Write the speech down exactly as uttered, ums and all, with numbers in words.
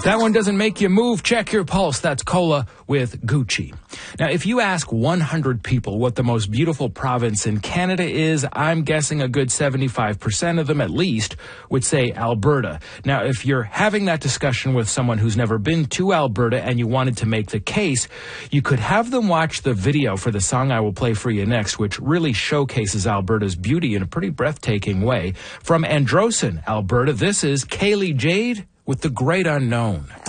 that one doesn't make you move, check your pulse. That's Cola with Gucci. Now, if you ask one hundred people what the most beautiful province in Canada is, I'm guessing a good seventy-five percent of them at least would say Alberta. Now, if you're having that discussion with someone who's never been to Alberta and you wanted to make the case, you could have them watch the video for the song I will play for you next, which really showcases Alberta's beauty in a pretty breathtaking way. From Androsen, Alberta, this is Kaylee Jade with The Great Unknown.